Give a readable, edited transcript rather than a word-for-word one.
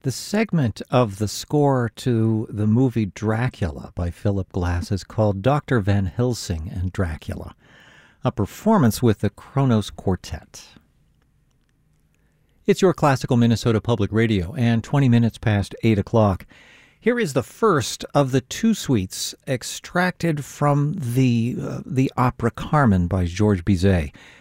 The segment of the score to the movie Dracula by Philip Glass is called Dr. Van Helsing and Dracula, a performance with the Kronos Quartet. It's your Classical Minnesota Public Radio, and 20 minutes past 8 o'clock. Here is the first of the two suites extracted from the opera Carmen by Georges Bizet.